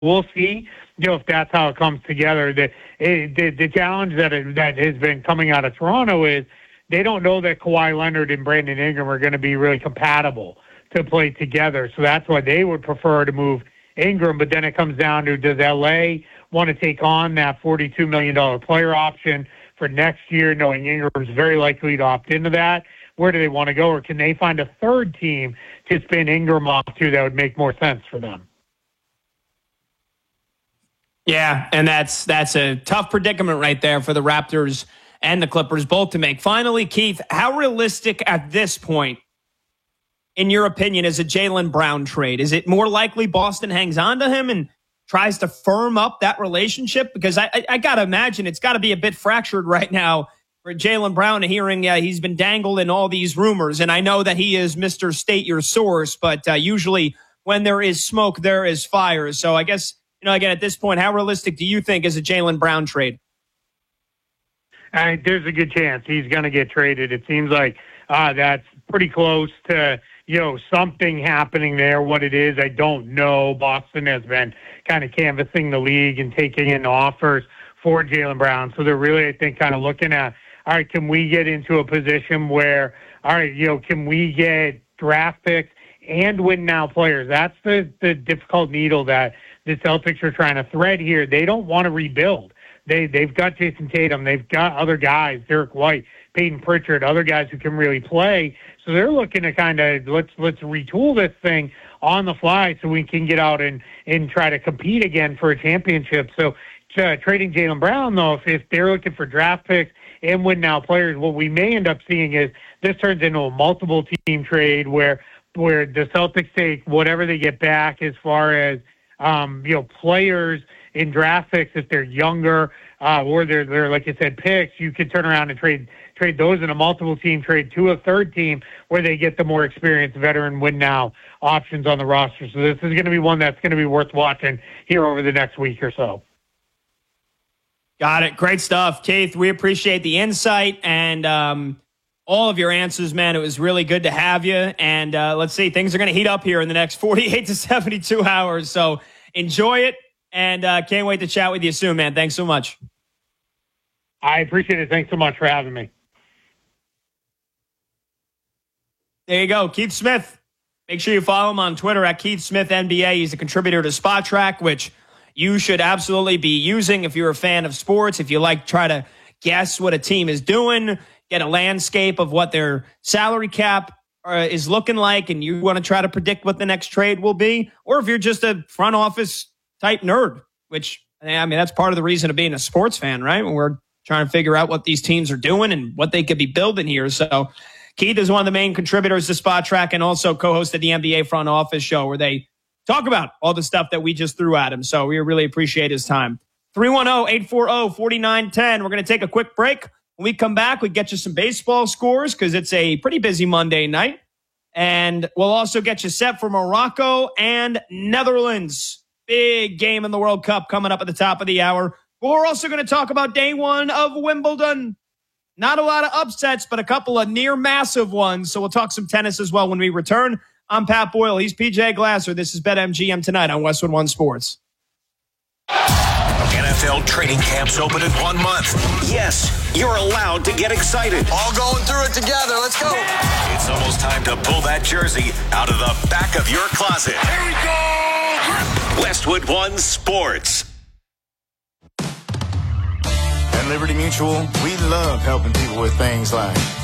we'll see, if that's how it comes together. The challenge that has been coming out of Toronto is they don't know that Kawhi Leonard and Brandon Ingram are going to be really compatible to play together. So that's why they would prefer to move Ingram. But then it comes down to, does L.A. want to take on that $42 million player option for next year, knowing Ingram's very likely to opt into that? Where do they want to go? Or can they find a third team to spin Ingram off to that would make more sense for them? Yeah, and that's a tough predicament right there for the Raptors and the Clippers both to make. Finally, Keith, how realistic at this point, in your opinion, is a Jaylen Brown trade? Is it more likely Boston hangs on to him and tries to firm up that relationship? Because I got to imagine it's got to be a bit fractured right now for Jaylen Brown, hearing he's been dangled in all these rumors. And I know that he is Mr. State Your Source, but usually when there is smoke, there is fire. So I guess, again, at this point, how realistic do you think is a Jaylen Brown trade? There's a good chance he's going to get traded. It seems like that's pretty close to, something happening there. What it is, I don't know. Boston has been kind of canvassing the league and taking in offers for Jaylen Brown. So they're really, I think, kind of looking at, all right, can we get into a position where, all right, can we get draft picks and win now players? That's the difficult needle that the Celtics are trying to thread here. They don't want to rebuild. They've got Jason Tatum. They've got other guys, Derek White, Peyton Pritchard, other guys who can really play. So they're looking to kind of let's retool this thing on the fly so we can get out and try to compete again for a championship. So trading Jaylen Brown, though, if they're looking for draft picks and win now players, what we may end up seeing is this turns into a multiple team trade where the Celtics take whatever they get back as far as players in draft picks if they're younger, or they're like you said, picks. You could turn around and trade those in a multiple team trade to a third team where they get the more experienced veteran win now options on the roster. So this is going to be one that's going to be worth watching here over the next week or so. Got it. Great stuff, Keith. We appreciate the insight and all of your answers, man. It was really good to have you. And let's see, things are going to heat up here in the next 48 to 72 hours. So enjoy it. And can't wait to chat with you soon, man. Thanks so much. I appreciate it. Thanks so much for having me. There you go. Keith Smith. Make sure you follow him on Twitter at Keith Smith NBA. He's a contributor to Spot Track, which you should absolutely be using if you're a fan of sports. If you try to guess what a team is doing, get a landscape of what their salary cap is looking like, and you want to try to predict what the next trade will be, or if you're just a front office type nerd, which, that's part of the reason of being a sports fan, right? When we're trying to figure out what these teams are doing and what they could be building here. So Keith is one of the main contributors to Spot Track and also co-hosted the NBA Front Office show where they talk about all the stuff that we just threw at him. So we really appreciate his time. 310-840-4910. We're going to take a quick break. When we come back, we get you some baseball scores because it's a pretty busy Monday night. And we'll also get you set for Morocco and Netherlands. Big game in the World Cup coming up at the top of the hour. But we're also going to talk about day one of Wimbledon. Not a lot of upsets, but a couple of near massive ones. So we'll talk some tennis as well when we return. I'm Pat Boyle. He's PJ Glasser. This is BetMGM tonight on Westwood One Sports. NFL training camps open in 1 month. Yes, you're allowed to get excited. All going through it together. Let's go. It's almost time to pull that jersey out of the back of your closet. Here we go. Westwood One Sports. At Liberty Mutual, we love helping people with things like